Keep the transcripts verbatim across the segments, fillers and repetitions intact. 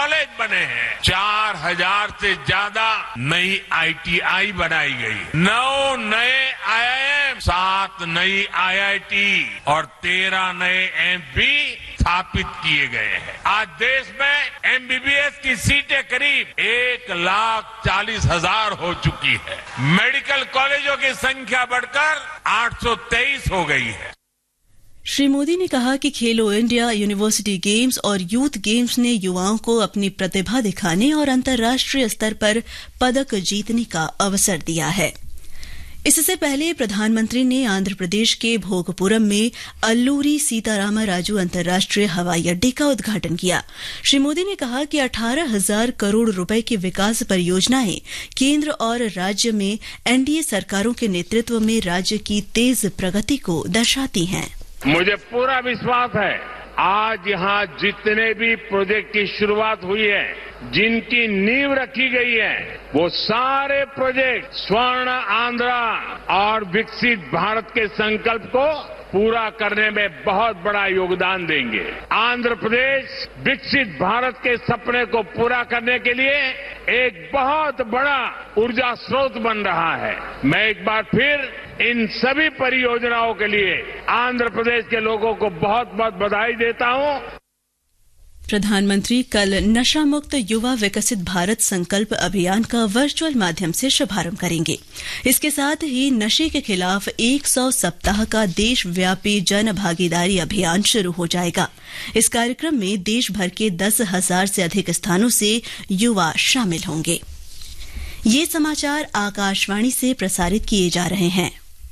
College बने हैं, चार हजार से ज्यादा नई आई टी आई बनाई गई, नौ नए आई आई एम, सात नई आई आई टी और तेरह नए एम्स भी स्थापित किए गए हैं। आज देश में एम बी बी एस की सीटें करीब एक लाख चालीस हजार हो चुकी है। मेडिकल कॉलेजों की संख्या बढ़कर आठ सौ तेईस हो गई है। श्री मोदी ने कहा कि खेलो इंडिया, यूनिवर्सिटी गेम्स और यूथ गेम्स ने युवाओं को अपनी प्रतिभा दिखाने और अंतर्राष्ट्रीय स्तर पर पदक जीतने का अवसर दिया है। इससे पहले प्रधानमंत्री ने आंध्र प्रदेश के भोगपुरम में अल्लूरी सीताराम राजू अंतर्राष्ट्रीय हवाई अड्डे का उद्घाटन किया। श्री मोदी ने कहा कि अठारह हजार करोड़ रुपए की विकास परियोजनाएं केंद्र और राज्य में एन डी ए सरकारों के नेतृत्व में राज्य की तेज प्रगति को दर्शाती हैं। मुझे पूरा विश्वास है आज यहाँ जितने भी प्रोजेक्ट की शुरुआत हुई है, जिनकी नींव रखी गई है, वो सारे प्रोजेक्ट स्वर्ण आंध्रा और विकसित भारत के संकल्प को पूरा करने में बहुत बड़ा योगदान देंगे। आंध्र प्रदेश विकसित भारत के सपने को पूरा करने के लिए एक बहुत बड़ा ऊर्जा स्रोत बन रहा है। मैं एक बार फिर इन सभी परियोजनाओं के लिए आंध्र प्रदेश के लोगों को बहुत बहुत बधाई देता हूं। प्रधानमंत्री कल नशा मुक्त युवा विकसित भारत संकल्प अभियान का वर्चुअल माध्यम से शुभारंभ करेंगे। इसके साथ ही नशे के खिलाफ सौ सप्ताह का देशव्यापी जन भागीदारी अभियान शुरू हो जाएगा। इस कार्यक्रम में देश भर के दस हजार से अधिक स्थानों से युवा शामिल होंगे। ये समाचार आकाशवाणी से प्रसारित किए जा रहे हैं।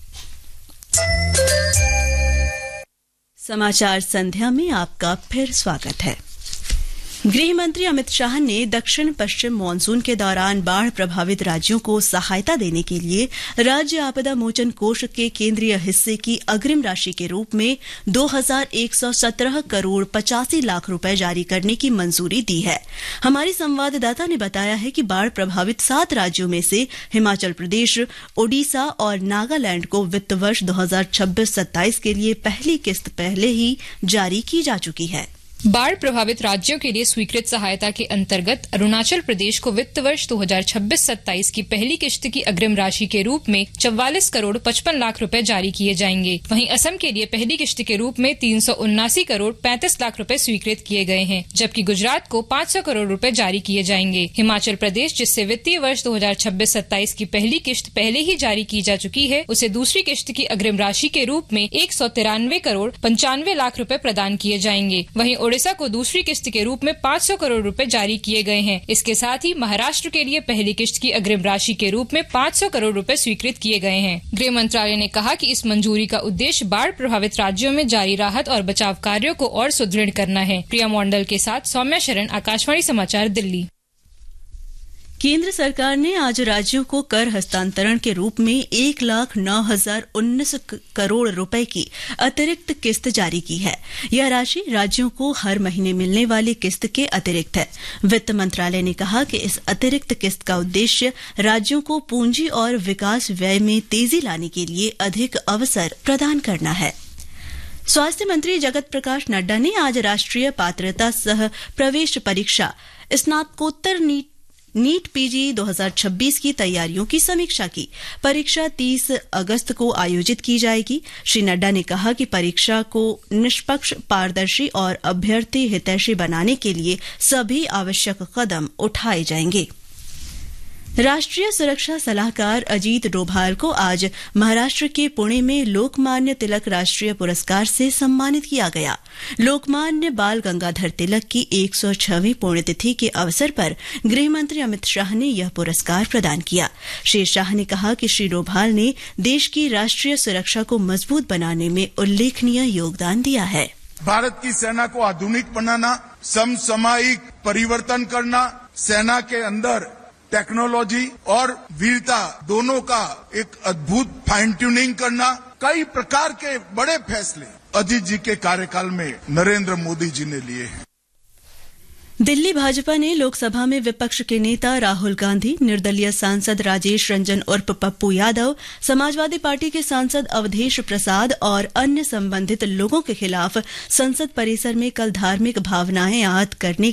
समाचार संध्या में आपका फिर स्वागत है। गृह मंत्री अमित शाह ने दक्षिण पश्चिम मानसून के दौरान बाढ़ प्रभावित राज्यों को सहायता देने के लिए राज्य आपदा मोचन कोष के केंद्रीय हिस्से की अग्रिम राशि के रूप में दो हजार एक सौ सत्रह करोड़ पचासी लाख रुपए जारी करने की मंजूरी दी है। हमारी संवाददाता ने बताया है कि बाढ़ प्रभावित सात राज्यों में से हिमाचल प्रदेश, ओडिशा और नागालैंड को वित्त वर्ष दो हजार छब्बीस सत्ताईस के लिए पहली किस्त पहले ही जारी की जा चुकी है। बाढ़ प्रभावित राज्यों के लिए स्वीकृत सहायता के अंतर्गत अरुणाचल प्रदेश को वित्त वर्ष दो हजार छब्बीस सत्ताईस की पहली किश्त की अग्रिम राशि के रूप में चौवालीस करोड़ पचपन लाख रुपए जारी किए जाएंगे। वहीं असम के लिए पहली किश्त के रूप में तीन सौ उन्नासी करोड़ पैंतीस लाख रुपए स्वीकृत किए गए हैं, जबकि गुजरात को पाँच सौ करोड़ रुपए जारी किए जाएंगे। हिमाचल प्रदेश, जिससे वित्तीय वर्ष दो हजार छब्बीस सत्ताईस की पहली किश्त पहले ही जारी की जा चुकी है, उसे दूसरी किश्त की अग्रिम राशि के रूप में एक सौ तिरानवे करोड़ पंचानवे लाख रूपए प्रदान किए जाएंगे। वहीं ओडिशा को दूसरी किस्त के रूप में पाँच सौ करोड़ रुपए जारी किए गए हैं। इसके साथ ही महाराष्ट्र के लिए पहली किश्त की अग्रिम राशि के रूप में पाँच सौ करोड़ रुपए स्वीकृत किए गए हैं। गृह मंत्रालय ने कहा कि इस मंजूरी का उद्देश्य बाढ़ प्रभावित राज्यों में जारी राहत और बचाव कार्यों को और सुदृढ़ करना है। प्रिया मंडल के साथ सौम्या शरण, आकाशवाणी समाचार, दिल्ली। केंद्र सरकार ने आज राज्यों को कर हस्तांतरण के रूप में एक लाख नौ हजार उन्नीस करोड़ रुपए की अतिरिक्त किस्त जारी की है। यह राशि राज्यों को हर महीने मिलने वाली किस्त के अतिरिक्त है। वित्त मंत्रालय ने कहा कि इस अतिरिक्त किस्त का उद्देश्य राज्यों को पूंजी और विकास व्यय में तेजी लाने के लिए अधिक अवसर प्रदान करना है। स्वास्थ्य मंत्री जगत प्रकाश नड्डा ने आज राष्ट्रीय पात्रता सह प्रवेश परीक्षा स्नातकोत्तर नीट नीट पीजी दो हजार छब्बीस की तैयारियों की समीक्षा की। परीक्षा तीस अगस्त को आयोजित की जाएगी। श्री नड्डा ने कहा कि परीक्षा को निष्पक्ष, पारदर्शी और अभ्यर्थी हितैषी बनाने के लिए सभी आवश्यक कदम उठाए जाएंगे। राष्ट्रीय सुरक्षा सलाहकार अजीत डोभाल को आज महाराष्ट्र के पुणे में लोकमान्य तिलक राष्ट्रीय पुरस्कार से सम्मानित किया गया। लोकमान्य बाल गंगाधर तिलक की एक सौ छहवीं पुण्यतिथि के अवसर पर गृह मंत्री अमित शाह ने यह पुरस्कार प्रदान किया। श्री शाह ने कहा कि श्री डोभाल ने देश की राष्ट्रीय सुरक्षा को मजबूत बनाने में उल्लेखनीय योगदान दिया है। भारत की सेना को आधुनिक बनाना, समसामयिक परिवर्तन करना, सेना के अंदर टेक्नोलॉजी और वीरता दोनों का एक अद्भुत फाइन ट्यूनिंग करना, कई प्रकार के बड़े फैसले अजीत जी के कार्यकाल में नरेंद्र मोदी जी ने लिए हैं। दिल्ली भाजपा ने लोकसभा में विपक्ष के नेता राहुल गांधी, निर्दलीय सांसद राजेश रंजन उर्फ पप्पू यादव, समाजवादी पार्टी के सांसद अवधेश प्रसाद और अन्य संबंधित लोगों के खिलाफ संसद परिसर में कल धार्मिक भावनाएं आहत करने